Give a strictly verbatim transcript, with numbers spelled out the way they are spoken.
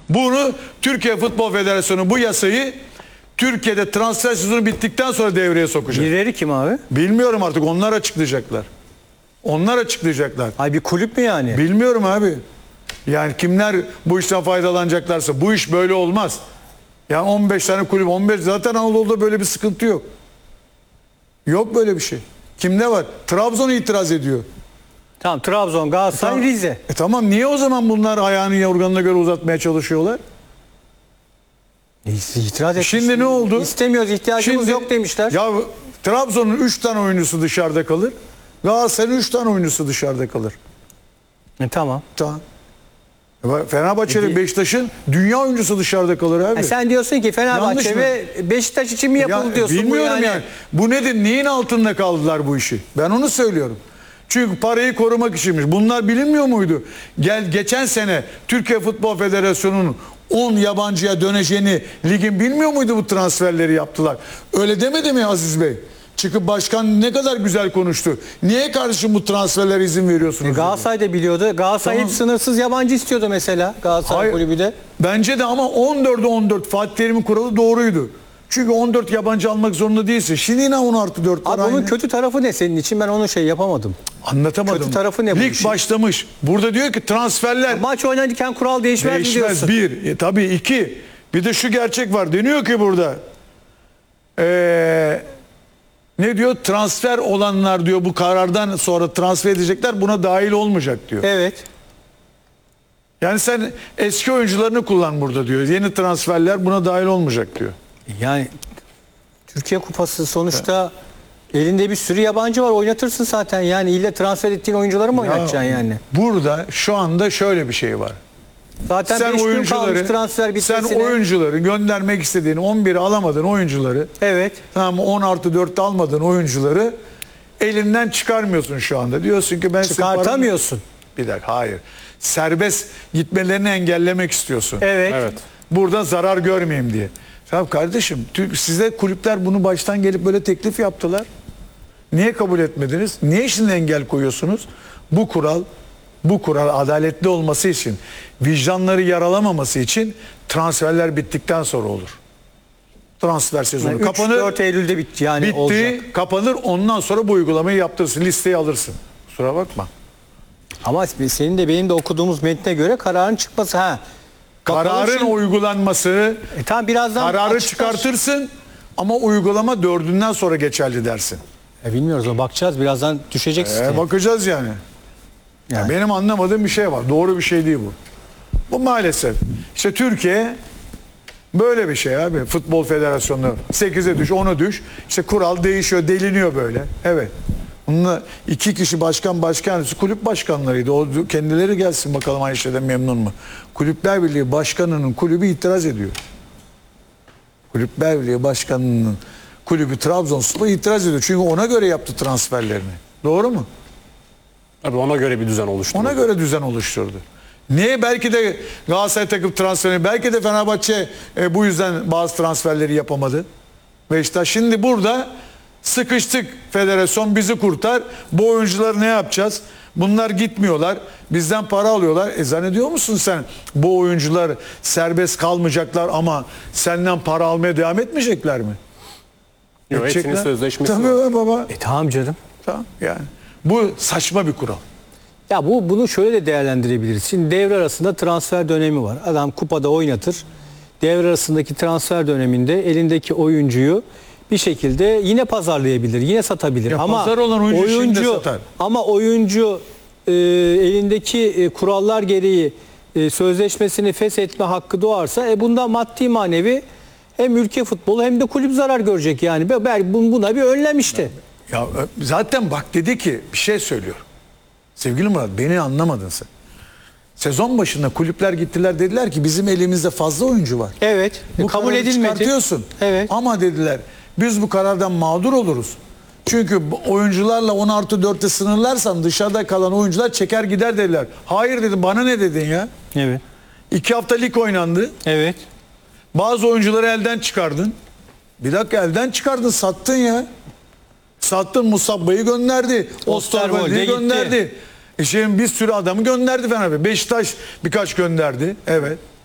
Bunu Türkiye Futbol Federasyonu bu yasayı Türkiye'de transfer sezonu bittikten sonra devreye sokacak. Birileri kim abi? Bilmiyorum artık, onlar açıklayacaklar. Onlar açıklayacaklar. Ay bir kulüp mü yani? Bilmiyorum abi. Yani kimler bu işten faydalanacaklarsa, bu iş böyle olmaz. Yani on beş tane kulüp, on beş zaten Anadolu'da böyle bir sıkıntı yok. Yok böyle bir şey. Kimde var? Trabzon itiraz ediyor. Tamam, Trabzon, Galatasaray, Tamam. Rize. E tamam, niye o zaman bunlar ayağını yorganına göre uzatmaya çalışıyorlar? E, itiraz etmiş. Şimdi ne oldu? İstemiyoruz, ihtiyacımız Şimdi- yok demişler. Ya Trabzon'un üç tane oyuncusu dışarıda kalır. Galatasaray'ın üç tane oyuncusu dışarıda kalır. E, tamam. Tamam. Fenerbahçe'nin, Beşiktaş'ın dünya oyuncusu dışarıda kalır abi. E, sen diyorsun ki Yanlış Fenerbahçe mı? ve Beşiktaş için mi yapıldı Ya, diyorsun? bilmiyorum bu yani. yani. Bu nedir? Neyin altında kaldılar bu işi? Ben onu söylüyorum. Çünkü parayı korumak içinmiş. Bunlar bilinmiyor muydu? Gel geçen sene Türkiye Futbol Federasyonu'nun on yabancıya döneceğini ligin bilmiyor muydu, bu transferleri yaptılar? Öyle demedi mi Aziz Bey? Çıkıp başkan ne kadar güzel konuştu. Niye kardeşim bu transferlere izin veriyorsunuz? E, Galatasaray da biliyordu. Galatasaray Tamam. hep sınırsız yabancı istiyordu mesela. Galatasaray Hayır. kulübü de. Bence de, ama on dörde on dört Fatih Terim'in kuralı doğruydu. Çünkü on dört yabancı almak zorunda değilsin. Şimdi yine on artı dört var. Abi bunun aynı. kötü tarafı ne senin için? Ben onu şey yapamadım. Anlatamadım. kötü tarafı ne bu Lig işin? başlamış. Burada diyor ki transferler Maç oynarken kural değişmez, mi değişmez. diyorsun? Bir. E, tabii iki. Bir de şu gerçek var. Deniyor ki burada. Eee ne diyor? Transfer olanlar diyor bu karardan sonra transfer edecekler, buna dahil olmayacak diyor. Evet. Yani sen eski oyuncularını kullan burada diyor. Yeni transferler buna dahil olmayacak diyor. Yani Türkiye Kupası sonuçta elinde bir sürü yabancı var, oynatırsın zaten. Yani ille transfer ettiğin oyuncuları mı oynatacaksın yani? Burada şu anda şöyle bir şey var. Zaten Sen beş gün kalmış oyuncuları, transfer sen bitmesine. oyuncuları göndermek istediğin on biri alamadığın oyuncuları, Evet. tamam, on artı dörtte almadığın oyuncuları elinden çıkarmıyorsun şu anda. Diyorsun ki ben senin paranı- Çıkartamıyorsun. Bir dakika, hayır. Serbest gitmelerini engellemek istiyorsun. Evet. Evet. Burada zarar görmeyeyim diye. Tamam kardeşim, Türk- size kulüpler bunu baştan gelip böyle teklif yaptılar. Niye kabul etmediniz? Niye şimdi engel koyuyorsunuz? Bu kural, bu kural adaletli olması için, vicdanları yaralamaması için transferler bittikten sonra olur. Transfer sezonu Yani üç kapanır. dört Eylül'de bitti yani bitti, olacak. kapanır. Ondan sonra bu uygulamayı yaptırırsın, listeyi alırsın. Kusura bakma. Ama senin de benim de okuduğumuz metne göre kararın çıkması ha. Bakalım Kararın şimdi- uygulanması, E tamam, birazdan kararı açıklar. çıkartırsın ama uygulama dördünden sonra geçerli dersin. E bilmiyoruz, o bakacağız, birazdan düşecek siteye. E, bakacağız yani. Yani. Benim anlamadığım bir şey var. Doğru bir şey değil bu. Bu maalesef. İşte Türkiye böyle bir şey abi. Futbol Federasyonu sekize düş, ona düş. İşte kural değişiyor, deliniyor böyle. Evet. Bununla iki kişi başkan başkanısı kulüp başkanlarıydı. O kendileri gelsin bakalım aynı şeyden memnun mu? Kulüpler Birliği Başkanı'nın kulübü itiraz ediyor. Kulüpler Birliği Başkanı'nın kulübü Trabzonspor itiraz ediyor. Çünkü ona göre yaptı transferlerini. Doğru mu? Tabii ona göre bir düzen oluştu. Ona göre düzen oluşturdu. Niye? Belki de Galatasaray takım transferi, belki de Fenerbahçe e, bu yüzden bazı transferleri yapamadı. Beşiktaş şimdi burada sıkıştık, federasyon bizi kurtar. Bu oyuncuları ne yapacağız? Bunlar gitmiyorlar. Bizden para alıyorlar. E zannediyor musun sen bu oyuncular serbest kalmayacaklar ama senden para almaya devam etmeyecekler mi? Yok, hepsinin Edecekler. sözleşmesi Tabii var. baba. E tamam canım. Tamam yani. Bu saçma bir kural. Ya bu bunu şöyle de değerlendirebiliriz. Şimdi devre arasında transfer dönemi var. Adam kupada oynatır. Devre arasındaki transfer döneminde elindeki oyuncuyu bir şekilde yine pazarlayabilir, yine satabilir. Ya ama pazar olan oyuncu şimdi de satar. ama oyuncu e, elindeki e, kurallar gereği e, sözleşmesini feshetme hakkı doğarsa e, bunda maddi manevi hem ülke futbolu hem de kulüp zarar görecek yani. Belki buna bir önlem işte. Ya zaten bak dedi ki bir şey söylüyor. Sevgili Murat, beni anlamadın sen. Sezon başında kulüpler gittiler, dediler ki bizim elimizde fazla oyuncu var. Evet. Bu kabul kararı edilmedi. çıkartıyorsun. Evet. Ama dediler biz bu karardan mağdur oluruz. Çünkü bu oyuncularla on artı dörtte sınırlarsan dışarıda kalan oyuncular çeker gider dediler. Hayır dedim, bana ne dedin ya? Evet. İki hafta lig oynandı. Evet. Bazı oyuncuları elden çıkardın. Bir dakika, elden çıkardın, sattın ya. Sattın, Musabba'yı gönderdi. Osterwolde Osterwolde'yi gitti. gönderdi. E şimdi bir sürü adamı gönderdi Fenerbahçe. Beşiktaş birkaç gönderdi. Evet.